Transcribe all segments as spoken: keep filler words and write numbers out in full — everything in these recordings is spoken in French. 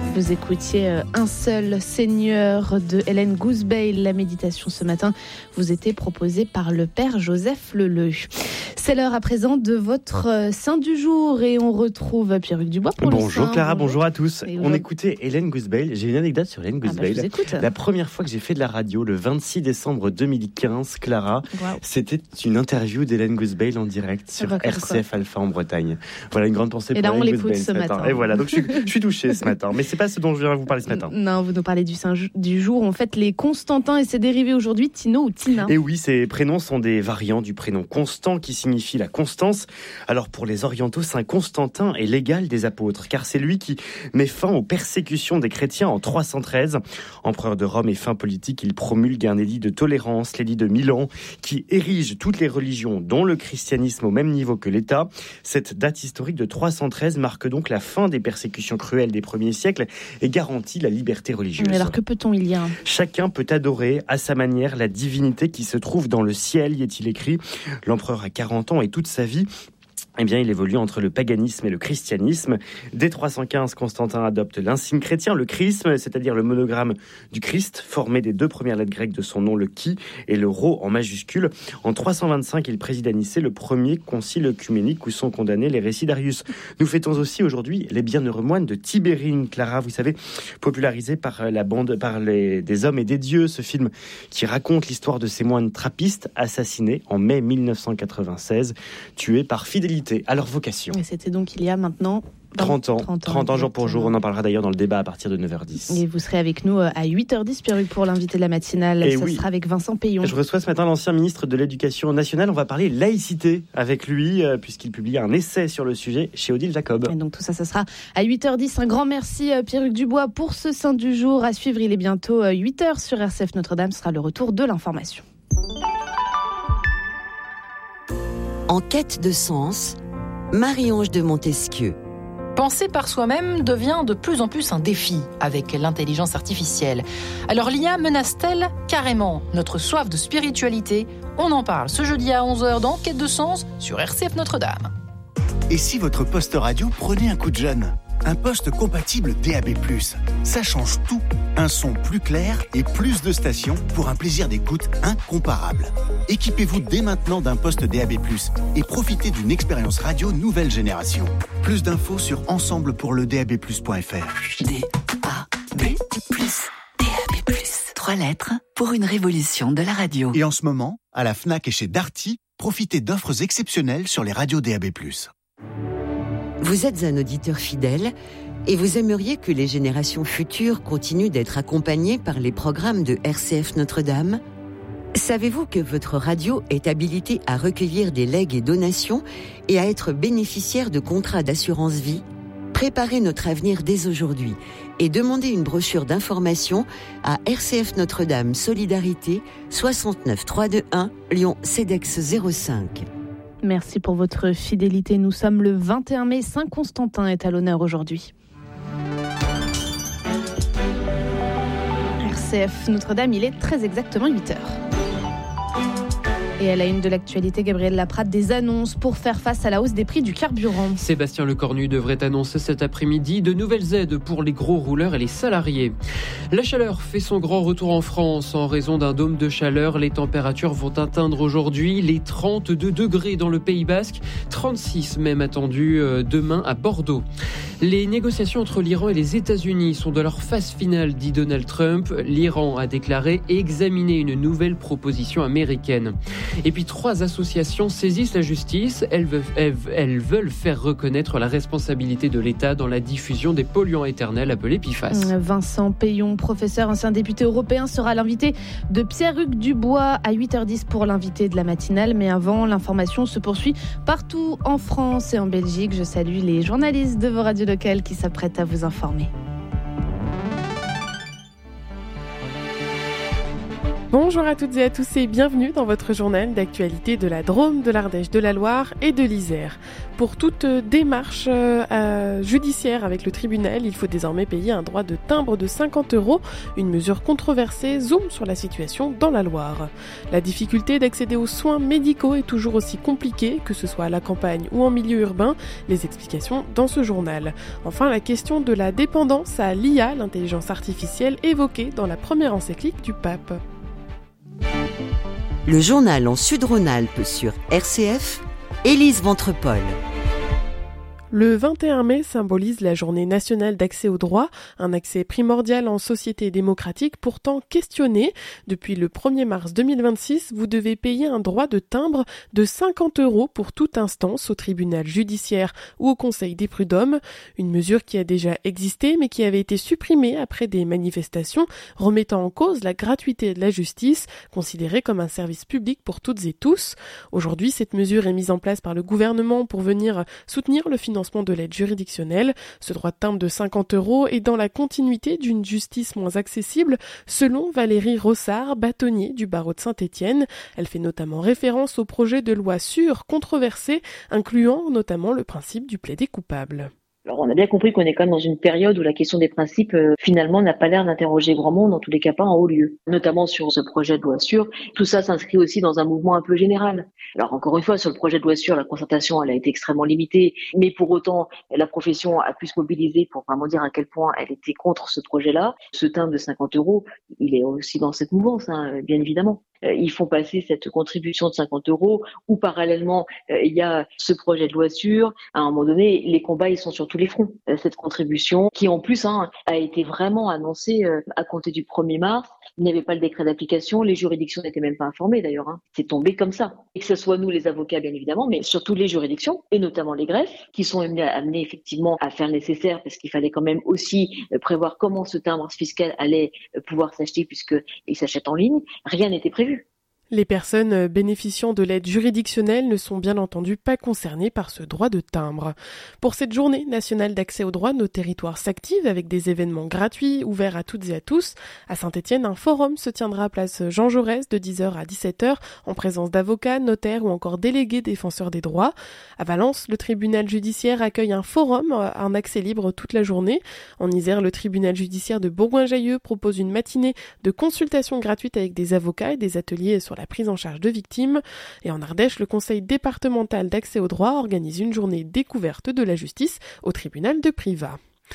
Vous écoutiez Un seul Seigneur de Hélène Gousbeil. La méditation ce matin vous était proposée par le Père Joseph Leleu. C'est l'heure à présent de votre Saint du jour et on retrouve Pierre-Hugues Dubois pour bonjour le Saint. Clara, bonjour, bonjour à tous. Et on écoutait Hélène Gousbeil. J'ai une anecdote sur Hélène Gousbeil. Ah bah, la première fois que j'ai fait de la radio, le vingt-six décembre deux mille quinze, Clara, wow. C'était une interview d'Hélène Gousbeil en direct sur R C F Alpha en Bretagne. Voilà une grande pensée et pour là, Hélène on l'écoute Gousbeil ce matin. matin. Et voilà, donc je suis, je suis touché ce matin. Mais c'est pas ce dont je viens vous parler ce matin. Non, vous nous parlez du Saint du jour. On fête les Constantins et ses dérivés aujourd'hui, Tino ou Tina. Et oui, ces prénoms sont des variants du prénom Constant qui signifie la constance. Alors pour les orientaux, Saint Constantin est l'égal des apôtres, car c'est lui qui met fin aux persécutions des chrétiens en trois cent treize. Empereur de Rome et fin politique, il promulgue un édit de tolérance, l'édit de Milan, qui érige toutes les religions, dont le christianisme, au même niveau que l'État. Cette date historique de trois cent treize marque donc la fin des persécutions cruelles des premiers siècles et garantit la liberté religieuse. Mais alors que peut-on y lire ? Chacun peut adorer à sa manière la divinité qui se trouve dans le ciel, y est-il écrit. L'empereur a quarante ans et toute sa vie, eh bien, il évolue entre le paganisme et le christianisme. Dès trois cent quinze, Constantin adopte l'insigne chrétien, le chrisme, c'est-à-dire le monogramme du Christ, formé des deux premières lettres grecques de son nom, le chi et le rho en majuscule. En trois cent vingt-cinq, il préside à Nicée le premier concile œcuménique où sont condamnés les récits d'Arius. Nous fêtons aussi aujourd'hui les bienheureux moines de Tibérine, Clara, vous savez, popularisé par la bande, par les, des hommes et des dieux, ce film qui raconte l'histoire de ces moines trappistes assassinés en mai mille neuf cent quatre-vingt-seize, tués par fidélité à leur vocation. Et c'était donc il y a maintenant trente ans, trente ans, trente ans jour pour jour. On en parlera d'ailleurs dans le débat à partir de neuf heures dix. Et vous serez avec nous à huit heures dix, Pierre-Hugues, pour l'invité de la matinale. Et ça oui. sera avec Vincent Payon. Je reçois ce matin l'ancien ministre de l'Éducation nationale. On va parler laïcité avec lui, euh, puisqu'il publie un essai sur le sujet chez Odile Jacob. Et donc tout ça, ça sera à huit heures dix. Un grand merci Pierre-Hugues Dubois pour ce Saint du jour. À suivre, il est bientôt huit heures sur R C F Notre-Dame. Ce sera le retour de l'information. En quête de sens, Marie-Ange de Montesquieu. Penser par soi-même devient de plus en plus un défi avec l'intelligence artificielle. Alors l'I A menace-t-elle carrément notre soif de spiritualité ? On en parle ce jeudi à onze heures dans Quête de sens sur R C F Notre-Dame. Et si votre poste radio prenait un coup de jeune ? Un poste compatible D A B plus, ça change tout. Un son plus clair et plus de stations pour un plaisir d'écoute incomparable. Équipez-vous dès maintenant d'un poste D A B plus et profitez d'une expérience radio nouvelle génération. Plus d'infos sur ensemble pour le d a b plus point f r. D A B plus, D A B plus. Trois lettres pour une révolution de la radio. Et en ce moment, à la Fnac et chez Darty, profitez d'offres exceptionnelles sur les radios D A B plus. Vous êtes un auditeur fidèle et vous aimeriez que les générations futures continuent d'être accompagnées par les programmes de R C F Notre-Dame ? Savez-vous que votre radio est habilitée à recueillir des legs et donations et à être bénéficiaire de contrats d'assurance vie ? Préparez notre avenir dès aujourd'hui et demandez une brochure d'information à R C F Notre-Dame Solidarité soixante-neuf trois cent vingt-et-un Lyon Cedex zéro cinq. Merci pour votre fidélité. Nous sommes le vingt et un mai. Saint Constantin est à l'honneur aujourd'hui. R C F Notre-Dame, il est très exactement huit heures. Et à la une de l'actualité, Gabriel Laprade, des annonces pour faire face à la hausse des prix du carburant. Sébastien Lecornu devrait annoncer cet après-midi de nouvelles aides pour les gros rouleurs et les salariés. La chaleur fait son grand retour en France. En raison d'un dôme de chaleur, les températures vont atteindre aujourd'hui les trente-deux degrés dans le Pays Basque, trente-six même attendus demain à Bordeaux. Les négociations entre l'Iran et les États-Unis sont dans leur phase finale, dit Donald Trump. L'Iran a déclaré examiner une nouvelle proposition américaine. Et puis trois associations saisissent la justice. Elles veulent, elles, elles veulent faire reconnaître la responsabilité de l'État dans la diffusion des polluants éternels appelés P F A S. Vincent Payon, professeur, ancien député européen, sera l'invité de Pierre-Hugues Dubois à huit heures dix pour l'invité de la matinale. Mais avant, l'information se poursuit partout en France et en Belgique. Je salue les journalistes de vos radios locales qui s'apprêtent à vous informer. Bonjour à toutes et à tous et bienvenue dans votre journal d'actualité de la Drôme, de l'Ardèche, de la Loire et de l'Isère. Pour toute démarche euh, judiciaire avec le tribunal, il faut désormais payer un droit de timbre de cinquante euros, une mesure controversée. Zoom sur la situation dans la Loire. La difficulté d'accéder aux soins médicaux est toujours aussi compliquée, que ce soit à la campagne ou en milieu urbain. Les explications dans ce journal. Enfin, la question de la dépendance à l'I A, l'intelligence artificielle, évoquée dans la première encyclique du pape. Le journal en Sud-Rhône-Alpes sur R C F, Élise Ventrepol. Le vingt et un mai symbolise la journée nationale d'accès au droit, un accès primordial en société démocratique pourtant questionné. Depuis le premier mars deux mille vingt-six, vous devez payer un droit de timbre de cinquante euros pour toute instance au tribunal judiciaire ou au conseil des prud'hommes. Une mesure qui a déjà existé mais qui avait été supprimée après des manifestations remettant en cause la gratuité de la justice, considérée comme un service public pour toutes et tous. Aujourd'hui, cette mesure est mise en place par le gouvernement pour venir soutenir le financement de l'aide juridictionnelle. Ce droit de timbre de cinquante euros est dans la continuité d'une justice moins accessible, selon Valérie Rossard, bâtonnier du barreau de Saint-Étienne. Elle fait notamment référence au projet de loi sûre controversé, incluant notamment le principe du plaidé coupable. Alors on a bien compris qu'on est quand même dans une période où la question des principes euh, finalement n'a pas l'air d'interroger grand monde, en tous les cas pas en haut lieu, notamment sur ce projet de loi sûre. Tout ça s'inscrit aussi dans un mouvement un peu général. Alors encore une fois, sur le projet de loi sûre, la concertation elle a été extrêmement limitée, mais pour autant la profession a pu se mobiliser pour vraiment dire à quel point elle était contre ce projet-là. Ce timbre de cinquante euros, il est aussi dans cette mouvance, hein, bien évidemment. Euh, ils font passer cette contribution de cinquante euros ou parallèlement euh, il y a ce projet de loi sûre. À un moment donné, les combats ils sont sur tous les fronts. Euh, cette contribution qui en plus hein, a été vraiment annoncée euh, à compter du premier mars. Il n'y avait pas le décret d'application, les juridictions n'étaient même pas informées d'ailleurs. Hein. C'est tombé comme ça. Et que ce soit nous les avocats bien évidemment, mais surtout les juridictions et notamment les greffes qui sont amenés, amenés effectivement à faire le nécessaire parce qu'il fallait quand même aussi euh, prévoir comment ce timbre fiscal allait euh, pouvoir s'acheter puisqu'il s'achète en ligne. Rien n'était prévu. Les personnes bénéficiant de l'aide juridictionnelle ne sont bien entendu pas concernées par ce droit de timbre. Pour cette journée nationale d'accès au droit, nos territoires s'activent avec des événements gratuits ouverts à toutes et à tous. À Saint-Étienne, un forum se tiendra à place Jean Jaurès de dix heures à dix-sept heures en présence d'avocats, notaires ou encore délégués défenseurs des droits. À Valence, le tribunal judiciaire accueille un forum en accès libre toute la journée. En Isère, le tribunal judiciaire de Bourgoin-Jallieu propose une matinée de consultation gratuite avec des avocats et des ateliers sur la prise en charge de victimes. Et en Ardèche, le conseil départemental d'accès au droit organise une journée découverte de la justice au tribunal de Privas.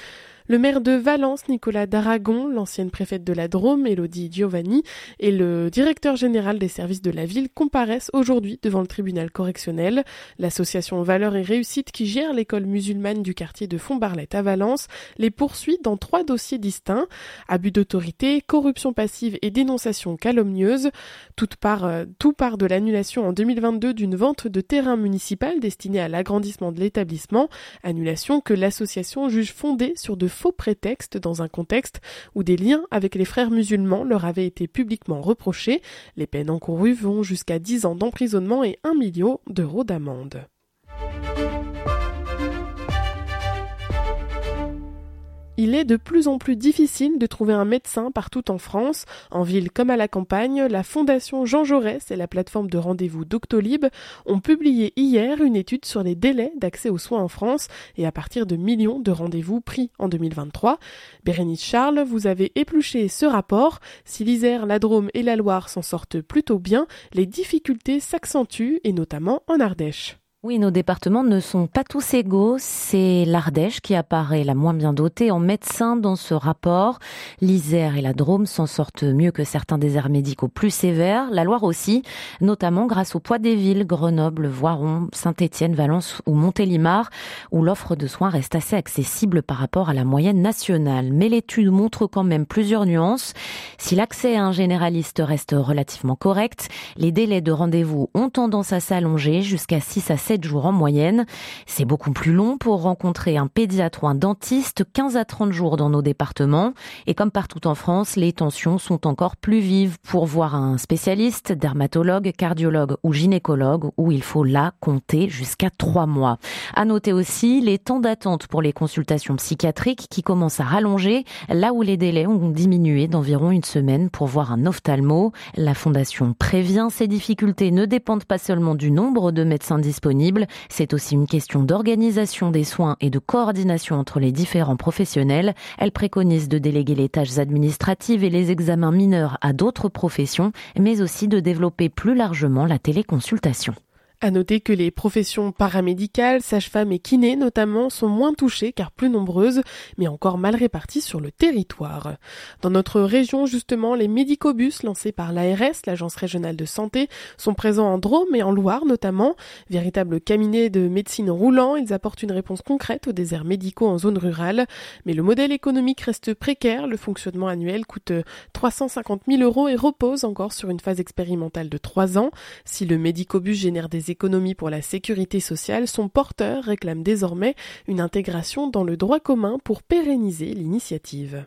Le maire de Valence, Nicolas d'Aragon, l'ancienne préfète de la Drôme, Élodie Giovanni, et le directeur général des services de la ville comparaissent aujourd'hui devant le tribunal correctionnel. L'association Valeurs et Réussite qui gère l'école musulmane du quartier de Fontbarlette à Valence les poursuit dans trois dossiers distincts. Abus d'autorité, corruption passive et dénonciation calomnieuse. Tout part, euh, tout part de l'annulation en deux mille vingt-deux d'une vente de terrain municipal destinée à l'agrandissement de l'établissement. Annulation que l'association juge fondée sur de faux prétextes dans un contexte où des liens avec les frères musulmans leur avaient été publiquement reprochés. Les peines encourues vont jusqu'à dix ans d'emprisonnement et un million d'euros d'amende. Il est de plus en plus difficile de trouver un médecin partout en France. En ville comme à la campagne, la Fondation Jean Jaurès et la plateforme de rendez-vous Doctolib ont publié hier une étude sur les délais d'accès aux soins en France et à partir de millions de rendez-vous pris en deux mille vingt-trois. Bérénice Charles, vous avez épluché ce rapport. Si l'Isère, la Drôme et la Loire s'en sortent plutôt bien, les difficultés s'accentuent et notamment en Ardèche. Oui, nos départements ne sont pas tous égaux. C'est l'Ardèche qui apparaît la moins bien dotée en médecins dans ce rapport. L'Isère et la Drôme s'en sortent mieux que certains déserts médicaux plus sévères. La Loire aussi, notamment grâce au poids des villes, Grenoble, Voiron, Saint-Étienne, Valence ou Montélimar, où l'offre de soins reste assez accessible par rapport à la moyenne nationale. Mais l'étude montre quand même plusieurs nuances. Si l'accès à un généraliste reste relativement correct, les délais de rendez-vous ont tendance à s'allonger jusqu'à six à sept sept jours en moyenne. C'est beaucoup plus long pour rencontrer un pédiatre ou un dentiste, quinze à trente jours dans nos départements. Et comme partout en France, les tensions sont encore plus vives pour voir un spécialiste, dermatologue, cardiologue ou gynécologue, où il faut là compter jusqu'à trois mois. À noter aussi les temps d'attente pour les consultations psychiatriques qui commencent à rallonger, là où les délais ont diminué d'environ une semaine pour voir un ophtalmo. La Fondation prévient, ces difficultés ne dépendent pas seulement du nombre de médecins disponibles, c'est aussi une question d'organisation des soins et de coordination entre les différents professionnels. Elle préconise de déléguer les tâches administratives et les examens mineurs à d'autres professions, mais aussi de développer plus largement la téléconsultation. À noter que les professions paramédicales, sages-femmes et kinés notamment sont moins touchées car plus nombreuses, mais encore mal réparties sur le territoire. Dans notre région, justement, les médicobus lancés par l'A R S, l'Agence régionale de santé, sont présents en Drôme et en Loire notamment. Véritables cabinets de médecine roulants, ils apportent une réponse concrète aux déserts médicaux en zone rurale. Mais le modèle économique reste précaire, le fonctionnement annuel coûte trois cent cinquante mille euros et repose encore sur une phase expérimentale de trois ans. Si le médicobus génère des économies pour la sécurité sociale, son porteur réclame désormais une intégration dans le droit commun pour pérenniser l'initiative.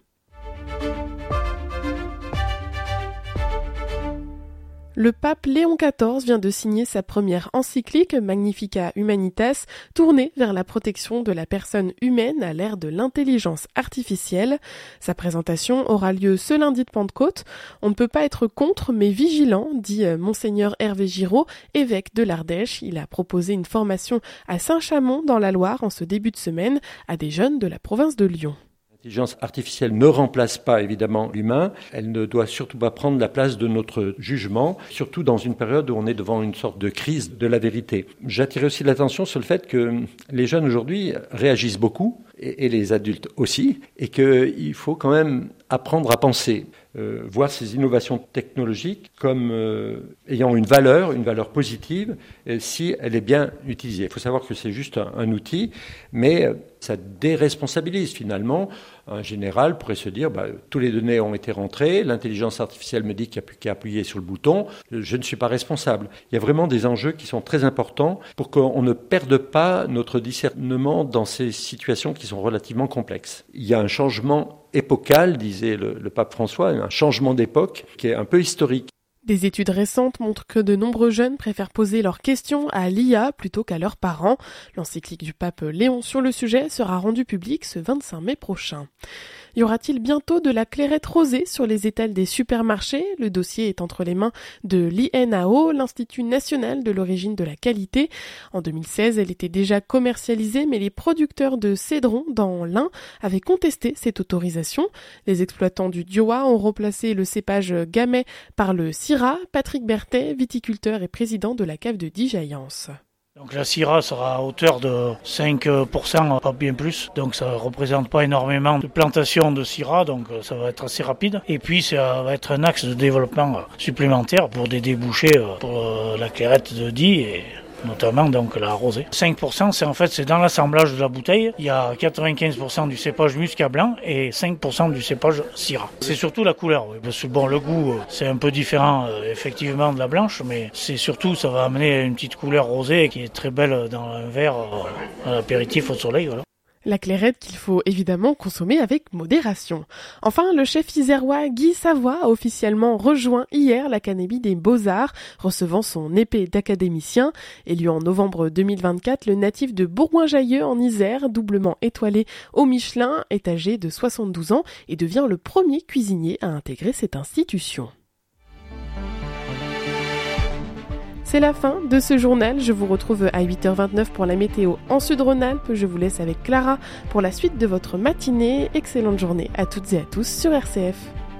Le pape Léon quatorze vient de signer sa première encyclique Magnificat Humanitas, tournée vers la protection de la personne humaine à l'ère de l'intelligence artificielle. Sa présentation aura lieu ce lundi de Pentecôte. On ne peut pas être contre mais vigilant, dit Monseigneur Hervé Giraud, évêque de l'Ardèche. Il a proposé une formation à Saint-Chamond dans la Loire en ce début de semaine à des jeunes de la province de Lyon. L'intelligence artificielle ne remplace pas évidemment l'humain, elle ne doit surtout pas prendre la place de notre jugement, surtout dans une période où on est devant une sorte de crise de la vérité. J'attire aussi l'attention sur le fait que les jeunes aujourd'hui réagissent beaucoup, et les adultes aussi, et qu'il faut quand même apprendre à penser, euh, voir ces innovations technologiques comme euh, ayant une valeur, une valeur positive, euh, si elle est bien utilisée. Il faut savoir que c'est juste un, un outil, mais euh, ça déresponsabilise finalement. Un général pourrait se dire, bah, tous les données ont été rentrées, l'intelligence artificielle me dit qu'il n'y a plus qu'à appuyer sur le bouton, je ne suis pas responsable. Il y a vraiment des enjeux qui sont très importants pour qu'on ne perde pas notre discernement dans ces situations qui sont relativement complexes. Il y a un changement épocal, disait le, le pape François, un changement d'époque qui est un peu historique. Des études récentes montrent que de nombreux jeunes préfèrent poser leurs questions à l'I A plutôt qu'à leurs parents. L'encyclique du pape Léon sur le sujet sera rendue publique ce vingt-cinq mai prochain. Y aura-t-il bientôt de la clairette rosée sur les étals des supermarchés ? Le dossier est entre les mains de l'I N A O, l'Institut national de l'origine de la qualité. En deux mille seize, elle était déjà commercialisée, mais les producteurs de Cédron dans l'Ain avaient contesté cette autorisation. Les exploitants du Diois ont remplacé le cépage Gamay par le Syrah. Patrick Berthet, viticulteur et président de la cave de Dijaillance. Donc la Syrah sera à hauteur de cinq pour cent, pas bien plus. Donc ça ne représente pas énormément de plantation de Syrah, donc ça va être assez rapide. Et puis ça va être un axe de développement supplémentaire pour des débouchés pour la clairette de Die et notamment donc la rosée. cinq pour cent, c'est en fait c'est dans l'assemblage de la bouteille. Il y a quatre-vingt-quinze pour cent du cépage muscat blanc et cinq pour cent du cépage Syrah. C'est surtout la couleur, oui, parce que bon, le goût c'est un peu différent euh, effectivement de la blanche, mais c'est surtout ça va amener une petite couleur rosée qui est très belle dans un verre euh, à l'apéritif au soleil. Voilà. La clairette qu'il faut évidemment consommer avec modération. Enfin, le chef isérois Guy Savoie a officiellement rejoint hier l'Académie des Beaux-Arts, recevant son épée d'académicien. Élu en novembre deux mille vingt-quatre, le natif de Bourgoin-Jallieu en Isère, doublement étoilé au Michelin, est âgé de soixante-douze ans et devient le premier cuisinier à intégrer cette institution. C'est la fin de ce journal. Je vous retrouve à huit heures vingt-neuf pour la météo en Sud-Rhône-Alpes. Je vous laisse avec Clara pour la suite de votre matinée. Excellente journée à toutes et à tous sur R C F.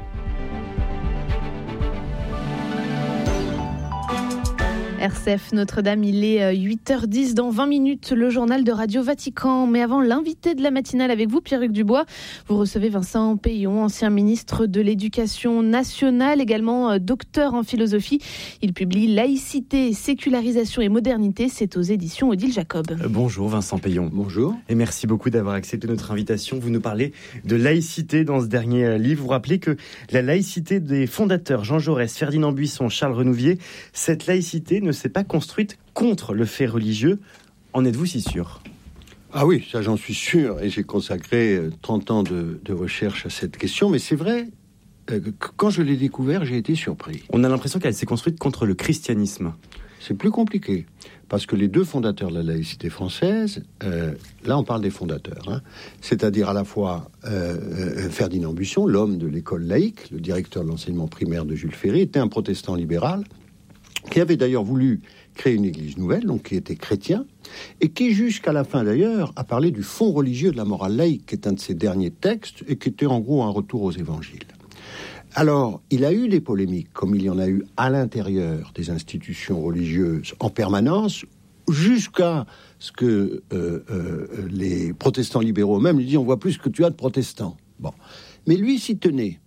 R C F Notre-Dame, il est huit heures dix dans vingt minutes, le journal de Radio Vatican. Mais avant l'invité de la matinale avec vous, Pierre-Hugues Dubois, vous recevez Vincent Peillon, ancien ministre de l'Éducation nationale, également docteur en philosophie. Il publie Laïcité, sécularisation et modernité. C'est aux éditions Odile Jacob. Euh, bonjour Vincent Peillon. Bonjour. Et merci beaucoup d'avoir accepté notre invitation. Vous nous parlez de laïcité dans ce dernier livre. Vous rappelez que la laïcité des fondateurs Jean Jaurès, Ferdinand Buisson, Charles Renouvier, cette laïcité ne s'est pas construite contre le fait religieux. En êtes-vous si sûr ? Ah oui, ça j'en suis sûr, et j'ai consacré trente ans de, de recherche à cette question, mais c'est vrai, euh, que quand je l'ai découvert, j'ai été surpris. On a l'impression qu'elle s'est construite contre le christianisme. C'est plus compliqué, parce que les deux fondateurs de la laïcité française, euh, là on parle des fondateurs, hein, c'est-à-dire à la fois euh, euh, Ferdinand Buisson, l'homme de l'école laïque, le directeur de l'enseignement primaire de Jules Ferry, était un protestant libéral, qui avait d'ailleurs voulu créer une église nouvelle, donc qui était chrétien, et qui jusqu'à la fin d'ailleurs a parlé du fond religieux de la morale laïque, qui est un de ses derniers textes, et qui était en gros un retour aux évangiles. Alors, il a eu des polémiques, comme il y en a eu à l'intérieur des institutions religieuses en permanence, jusqu'à ce que euh, euh, les protestants libéraux eux-mêmes lui disent « on voit plus que tu as de protestants ». Bon, mais lui s'y tenait.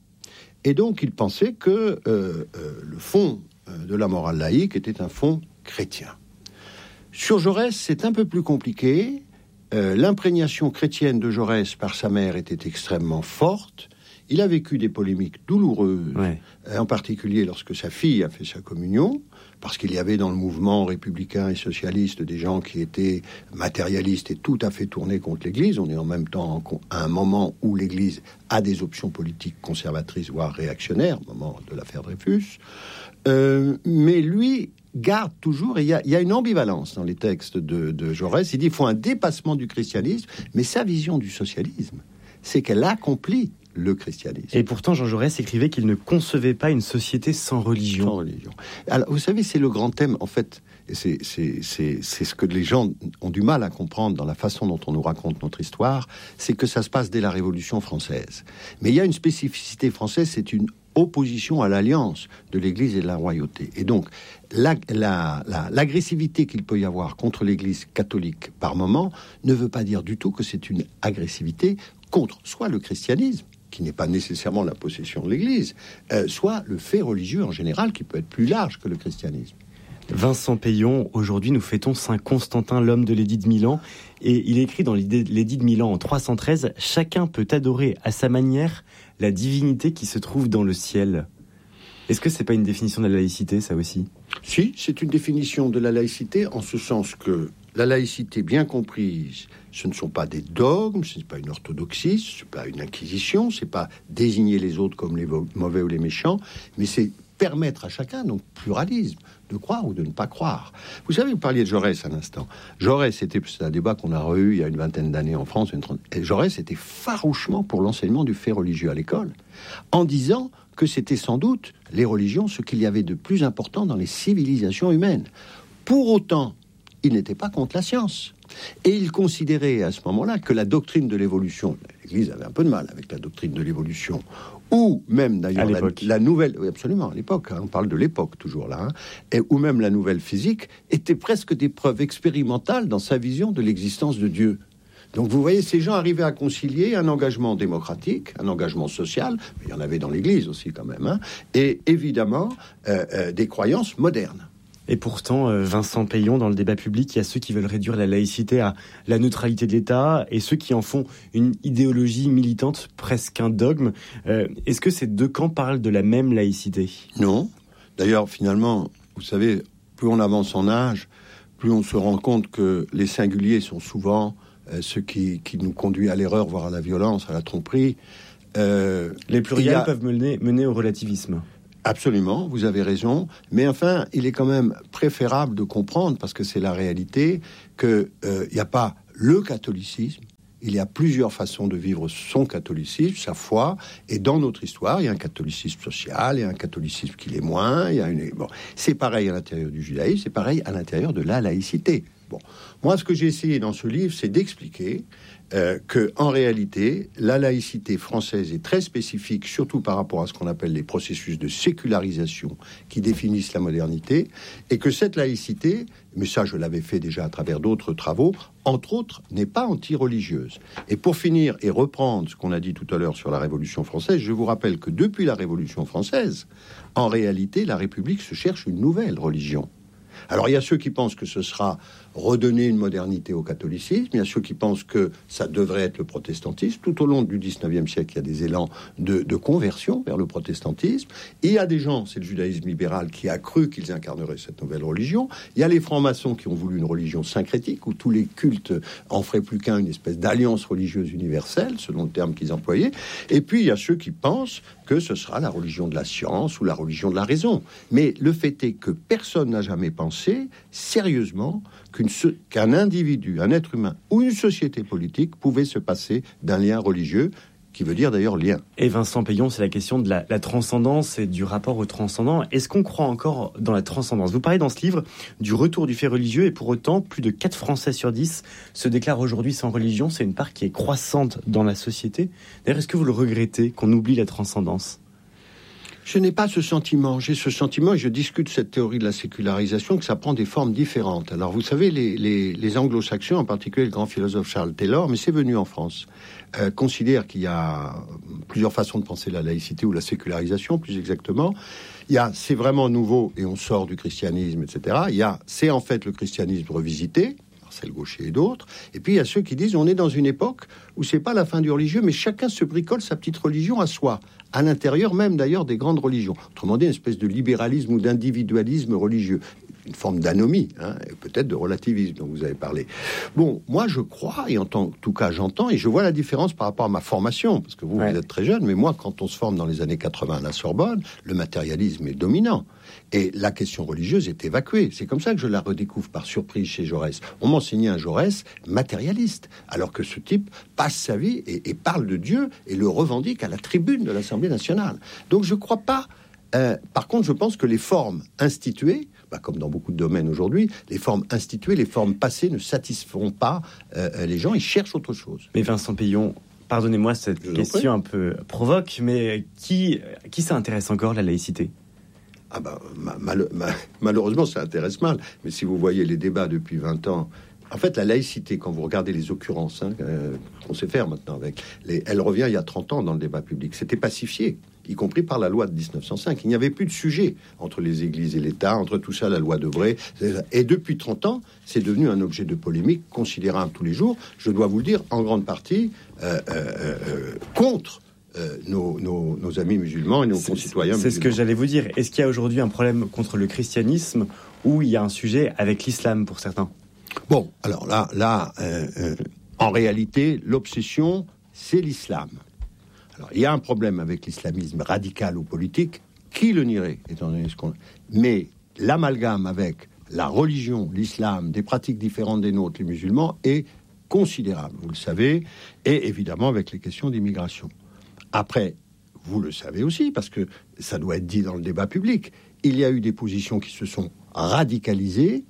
Et donc, il pensait que euh, euh, le fond de la morale laïque était un fond chrétien. Sur Jaurès, c'est un peu plus compliqué. Euh, l'imprégnation chrétienne de Jaurès par sa mère était extrêmement forte. Il a vécu des polémiques douloureuses, ouais. En particulier lorsque sa fille a fait sa communion, parce qu'il y avait dans le mouvement républicain et socialiste des gens qui étaient matérialistes et tout à fait tournés contre l'Église. On est en même temps à un moment où l'Église a des options politiques conservatrices, voire réactionnaires, au moment de l'affaire Dreyfus. Euh, mais lui garde toujours, et il y, y a une ambivalence dans les textes de, de Jaurès. Il dit qu'il faut un dépassement du christianisme, mais sa vision du socialisme, c'est qu'elle accomplit le christianisme. Et pourtant, Jean Jaurès écrivait qu'il ne concevait pas une société sans religion. Sans religion. Alors, vous savez, c'est le grand thème, en fait, et c'est, c'est, c'est, c'est ce que les gens ont du mal à comprendre dans la façon dont on nous raconte notre histoire, c'est que ça se passe dès la Révolution française. Mais il y a une spécificité française, c'est une opposition à l'alliance de l'Église et de la royauté. Et donc, la, la, la, l'agressivité qu'il peut y avoir contre l'Église catholique par moment ne veut pas dire du tout que c'est une agressivité contre soit le christianisme, qui n'est pas nécessairement la possession de l'Église, euh, soit le fait religieux en général, qui peut être plus large que le christianisme. Vincent Payon, aujourd'hui nous fêtons Saint Constantin, l'homme de l'édit de Milan, et il écrit dans l'édit de Milan en trois cent treize, « Chacun peut adorer à sa manière la divinité qui se trouve dans le ciel ». Est-ce que c'est pas une définition de la laïcité, ça aussi ? Si, c'est une définition de la laïcité, en ce sens que la laïcité bien comprise, ce ne sont pas des dogmes, ce n'est pas une orthodoxie, ce n'est pas une inquisition, ce n'est pas désigner les autres comme les mauvais ou les méchants, mais c'est permettre à chacun, donc pluralisme, de croire ou de ne pas croire. Vous savez, vous parliez de Jaurès un instant. Jaurès, c'était, c'est un débat qu'on a eu il y a une vingtaine d'années en France. Une trente... Et Jaurès était farouchement pour l'enseignement du fait religieux à l'école, en disant que c'était sans doute les religions ce qu'il y avait de plus important dans les civilisations humaines. Pour autant, il n'était pas contre la science. Et il considérait à ce moment-là que la doctrine de l'évolution, l'Église avait un peu de mal avec la doctrine de l'évolution, ou même d'ailleurs la, la nouvelle, oui absolument à l'époque, hein, on parle de l'époque toujours là, hein, et, ou même la nouvelle physique, étaient presque des preuves expérimentales dans sa vision de l'existence de Dieu. Donc vous voyez, ces gens arrivaient à concilier un engagement démocratique, un engagement social, mais il y en avait dans l'Église aussi quand même, hein, et évidemment euh, euh, des croyances modernes. Et pourtant, Vincent Payon, dans le débat public, il y a ceux qui veulent réduire la laïcité à la neutralité de l'État et ceux qui en font une idéologie militante, presque un dogme. Euh, est-ce que ces deux camps parlent de la même laïcité ? Non. D'ailleurs, finalement, vous savez, plus on avance en âge, plus on se rend compte que les singuliers sont souvent euh, ce qui, qui nous conduit à l'erreur, voire à la violence, à la tromperie. Euh, les pluriels a... peuvent mener, mener au relativisme. Absolument, vous avez raison, mais enfin, il est quand même préférable de comprendre, parce que c'est la réalité, qu'il n'y euh, a pas le catholicisme, il y a plusieurs façons de vivre son catholicisme, sa foi, et dans notre histoire, il y a un catholicisme social, il y a un catholicisme qui l'est moins, il y a une... bon, c'est pareil à l'intérieur du judaïsme, c'est pareil à l'intérieur de la laïcité. Bon, moi, ce que j'ai essayé dans ce livre, c'est d'expliquer euh, que, en réalité, la laïcité française est très spécifique, surtout par rapport à ce qu'on appelle les processus de sécularisation qui définissent la modernité, et que cette laïcité, mais ça, je l'avais fait déjà à travers d'autres travaux, entre autres, n'est pas anti-religieuse. Et pour finir et reprendre ce qu'on a dit tout à l'heure sur la Révolution française, je vous rappelle que depuis la Révolution française, en réalité, la République se cherche une nouvelle religion. Alors il y a ceux qui pensent que ce sera redonner une modernité au catholicisme, il y a ceux qui pensent que ça devrait être le protestantisme. Tout au long du dix-neuvième siècle, il y a des élans de, de conversion vers le protestantisme. Et il y a des gens, c'est le judaïsme libéral, qui a cru qu'ils incarneraient cette nouvelle religion. Il y a les francs-maçons qui ont voulu une religion syncrétique, où tous les cultes en feraient plus qu'un, une espèce d'alliance religieuse universelle, selon le terme qu'ils employaient. Et puis il y a ceux qui pensent que ce sera la religion de la science ou la religion de la raison. Mais le fait est que personne n'a jamais pensé, sérieusement, qu'une, qu'un individu, un être humain ou une société politique pouvait se passer d'un lien religieux, qui veut dire d'ailleurs lien. Et Vincent Payon, c'est la question de la, la transcendance et du rapport au transcendant. Est-ce qu'on croit encore dans la transcendance ? Vous parlez dans ce livre du retour du fait religieux, et pour autant, plus de quatre Français sur dix se déclarent aujourd'hui sans religion. C'est une part qui est croissante dans la société. D'ailleurs, est-ce que vous le regrettez, qu'on oublie la transcendance ? Je n'ai pas ce sentiment. J'ai ce sentiment, et je discute cette théorie de la sécularisation, que ça prend des formes différentes. Alors, vous savez, les, les, les anglo-saxons, en particulier le grand philosophe Charles Taylor, mais c'est venu en France, euh, considère qu'il y a plusieurs façons de penser la laïcité, ou la sécularisation, plus exactement. Il y a, c'est vraiment nouveau, et on sort du christianisme, et cetera. Il y a, c'est en fait le christianisme revisité, Marcel Gaucher et d'autres. Et puis, il y a ceux qui disent, on est dans une époque où c'est pas la fin du religieux, mais chacun se bricole sa petite religion à soi, à l'intérieur même d'ailleurs des grandes religions. Autrement dit, une espèce de libéralisme ou d'individualisme religieux. Une forme d'anomie, hein, et peut-être de relativisme dont vous avez parlé. Bon, moi je crois, et en tant, tout cas j'entends, et je vois la différence par rapport à ma formation, parce que vous, ouais. vous êtes très jeune, mais moi quand on se forme dans les années quatre-vingts à la Sorbonne, le matérialisme est dominant. Et la question religieuse est évacuée. C'est comme ça que je la redécouvre par surprise chez Jaurès. On m'enseignait un Jaurès matérialiste, alors que ce type passe sa vie et, et parle de Dieu et le revendique à la tribune de l'Assemblée nationale. Donc je ne crois pas... Euh, par contre, je pense que les formes instituées, bah, comme dans beaucoup de domaines aujourd'hui, les formes instituées, les formes passées ne satisferont pas euh, les gens, ils cherchent autre chose. Mais Vincent Payon, pardonnez-moi cette je question un peu provoque, mais qui, qui ça intéresse encore, la laïcité ? Ah bah, mal, mal, malheureusement, ça intéresse mal. Mais si vous voyez les débats depuis vingt ans, en fait, la laïcité, quand vous regardez les occurrences, hein, euh, qu'on sait faire maintenant avec, les, elle revient il y a trente ans dans le débat public. C'était pacifié, y compris par la loi de dix-neuf cent cinq. Il n'y avait plus de sujet entre les églises et l'État, entre tout ça, la loi Debré. Et depuis trente ans, c'est devenu un objet de polémique considérable tous les jours. Je dois vous le dire, en grande partie, euh, euh, euh, contre Euh, nos, nos, nos amis musulmans et nos c'est, concitoyens c'est musulmans. C'est ce que j'allais vous dire. Est-ce qu'il y a aujourd'hui un problème contre le christianisme ou il y a un sujet avec l'islam pour certains ? Bon, alors là, là euh, euh, en réalité, l'obsession, c'est l'islam. Alors, il y a un problème avec l'islamisme radical ou politique. Qui le nierait, étant donné ce qu'on... Mais l'amalgame avec la religion, l'islam, des pratiques différentes des nôtres, les musulmans, est considérable, vous le savez, et évidemment avec les questions d'immigration. Après, vous le savez aussi, parce que ça doit être dit dans le débat public, il y a eu des positions qui se sont radicalisées,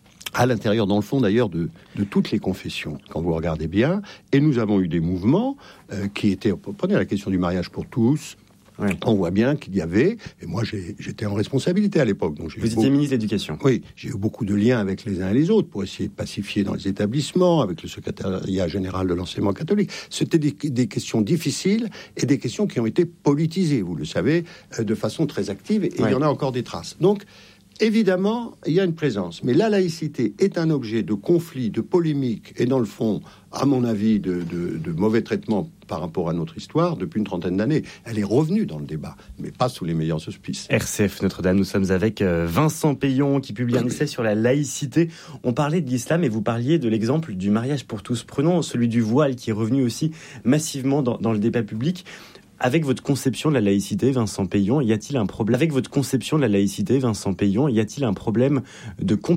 à l'intérieur, dans le fond d'ailleurs, de, de toutes les confessions, quand vous regardez bien, et nous avons eu des mouvements euh, qui étaient, prenez la question du mariage pour tous, ouais. On voit bien qu'il y avait, et moi j'ai, j'étais en responsabilité à l'époque. Donc j'ai vous étiez beaucoup, ministre de l'Éducation. Oui, j'ai eu beaucoup de liens avec les uns et les autres pour essayer de pacifier dans les établissements, avec le secrétariat général de l'enseignement catholique. C'était des, des questions difficiles et des questions qui ont été politisées, vous le savez, euh, de façon très active, et ouais. Il y en a encore des traces. Donc, évidemment, il y a une présence, mais la laïcité est un objet de conflit, de polémique, et dans le fond, à mon avis, de, de, de mauvais traitement par rapport à notre histoire depuis une trentaine d'années. Elle est revenue dans le débat, mais pas sous les meilleurs auspices. R C F Notre-Dame, nous sommes avec Vincent Payon qui publie un essai sur la laïcité. On parlait de l'islam et vous parliez de l'exemple du mariage pour tous. Prenons celui du voile qui est revenu aussi massivement dans, dans le débat public. Avec votre conception de la laïcité, Vincent Payon, y a-t-il un problème Avec votre conception de la laïcité, Vincent Payon, y a-t-il un problème de